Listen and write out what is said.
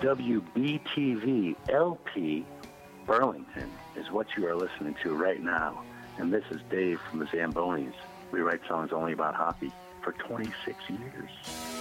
WBTV LP Burlington is what you are listening to right now. And this is Dave from the Zambonis. We write songs only about hockey for 26 years.